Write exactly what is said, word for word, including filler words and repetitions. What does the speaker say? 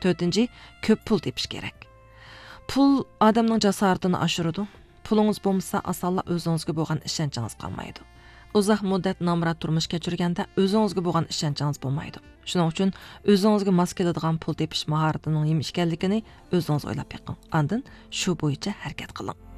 to'rtinchi ko'p pul tepish kerak. Pul odamning jasoratini oshiradi. Pulingiz bo'lmasa, osonla o'zingizga bo'lgan ishonchingiz qolmaydi. Uzoq muddat nomrod turmush kechirganda o'zingizga bo'lgan ishonchingiz bo'lmaydi. Shuning uchun o'zingizga mos keladigan pul tepish mahoratining nima ekanligini o'zingiz o'ylab beqing. Ondan shu bo'yicha harakat qiling.